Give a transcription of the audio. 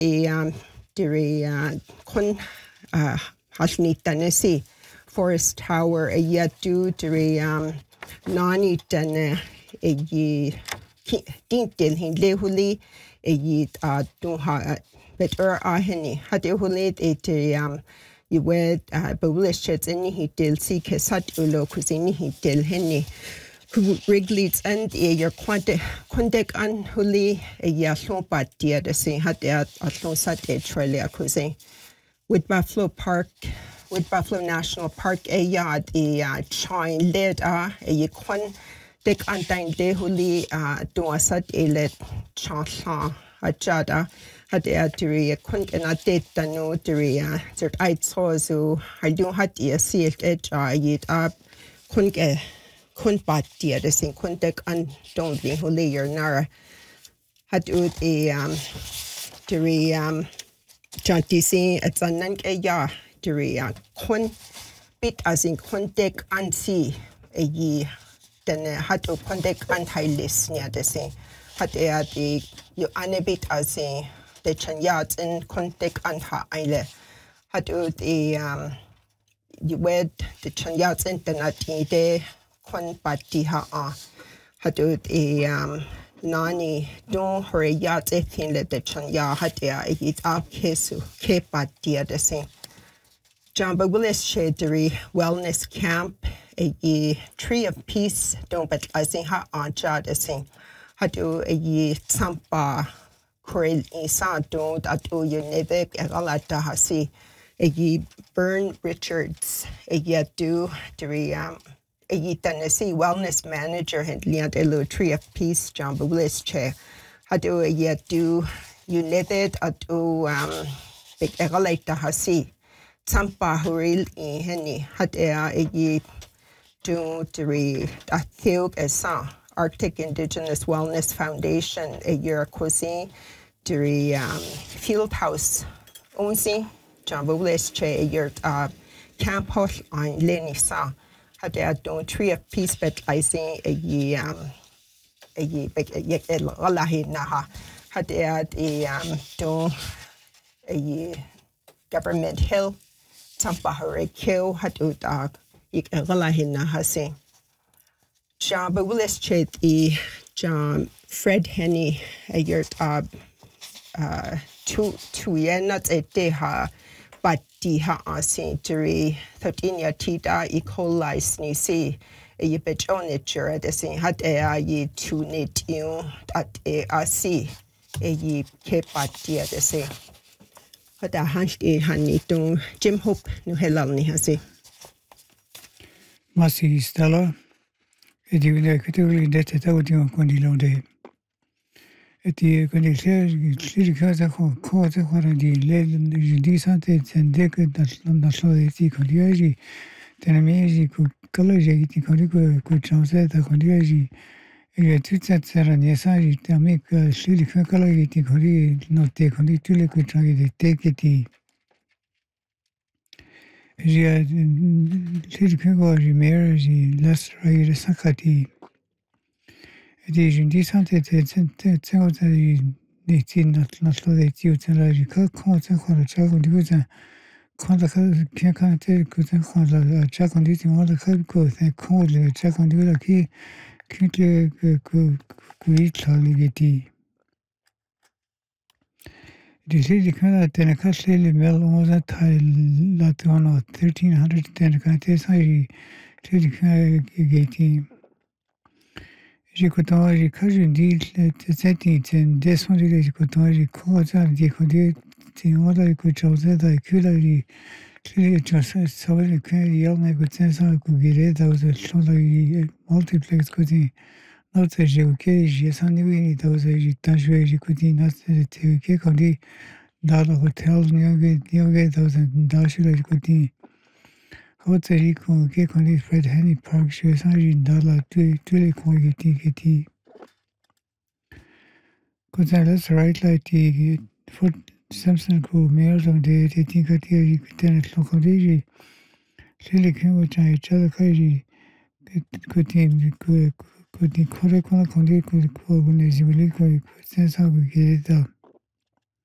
diri kun halni tanesi Forest Tower yatu diri nani tane dintil hin lehuli dunha better aheni hade hulit iwed bewilishets any hitil si kesat ulo kuzini hitil heni Wrigley's and your quantic an huli ya slopa dia de se hat atlo sat Australia kuze with Buffalo National Park yard chine led ye quan dek antain de huli do sat elet chansla ajada hat diri quant and adet no diri zert ait so I do hat ye see it yit up kun patia de sin kun dek an don't be huli your nara hat ut diri chanti sin at sanan ya diri kun bit as in kun dek an si yi den hat u kun dek an highlis nia de sin hat the you anebit as in de chanyat in kun dek an ha aile hat ut you wed the chanyat in tenati de kun pati ha hadut nani don hore yat ethin le de chanya hatia it up kesu ke pati de sin Jamba Willis Shaderi Wellness Camp a Tree of Peace don't but I think ha anja de sin hadu a tampa korel isa don't atu you neve egalata hasi a Burn Richards a yatu diri Tennessee Wellness Manager Hindliant Elu Tree of Peace John Willis Che Hadu yet do you needed atu big egalata hasi Tampa Huril in Henny Hadea a do three Athilk Esa Arctic Indigenous Wellness Foundation a year cuisine three field house onsi John Willis Che a year camp house on Lenny Sa had don Tree of Peace but I say a naha had don a government hill Tampa Hurry kill had na hasi John Willis Chet John Fred Henny a year two year not a day ha but di ha asinturi 13 ya tita e coli snisi e bit on it jura de sin hat ye tu net you at asi ye ke patia de se hat hanst hanito Jim Hope no helani hasi Masi Stella e divina kutuli dette tawdio kondilonde et quand il casa cosa di di sante tende che da solo di condiagi tenemici con collegi di con chance da condiagi e tutta c'era nesagi tamik sili collegi di condi notte condi tu le contagi di te che ti j'ai sili collegi mergi las rai sakati Di di sante di naslo de tiu tela di ka konta khara cha ko di za konta ka kan te ko te khara cha ko di mo da ka ko te ko le cha ko di la ki ke ko i tali di di kana te na ka le mel o za tai la to no 1300 te na ka te sai di ka ge J'écoute quand je dis c'est une descente j'écoute j'ai quoi ça dit qu'on dit c'est on a écouté chose là que là les ça va que il y a un écoute ça que guérir dans le chose multiplex que dit notre j'ai OK j'ai sans niveau dans j'ai tant joué j'écoute notre c'était OK quand dit dans le hôtel dans j'écoute Hoteli con che con il Fred Henny Park je suis dans tous les coins qui quand ça laisse right like the foot Simpson co meilleurs on des tingati qui tenent le condé j'ai les qui ont été là que côté correct qu'on a condé qu'on est zivelé que c'est ça que